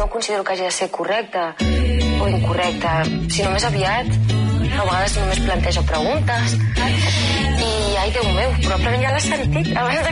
no considero que hagi de ser correcta o incorrecta, sinó més aviat a vegades només plantejo preguntes i ai, Déu meu, probablement ja l'has sentit abans